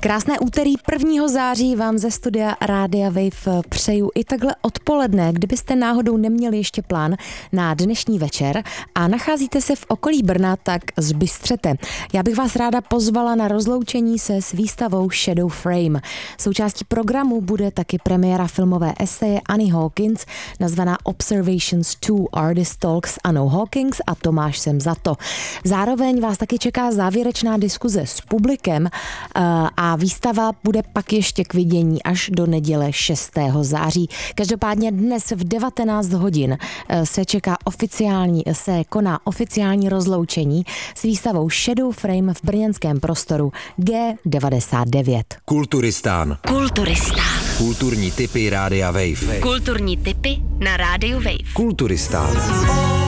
Krásné úterý 1. září vám ze studia Rádia Wave přeju i takhle odpoledne, kdybyste náhodou neměli ještě plán na dnešní večer a nacházíte se v okolí Brna, tak zbystřete. Já bych vás ráda pozvala na rozloučení se s výstavou Shadow Frame. Součástí programu bude taky premiéra filmové eseje Annie Hawkins, nazvaná Observations 2 Artist Talks s Annou Hawkins a Tomášem Zato. Zároveň vás taky čeká závěrečná diskuze s publikem a výstava bude pak ještě k vidění až do neděle 6. září. Každopádně dnes v 19 hodin se koná oficiální rozloučení s výstavou Shadow Frame v brněnském prostoru G99. Kulturistán. Kulturní tipy Rádia Wave. Kulturní tipy na Rádiu Wave. Kulturistán.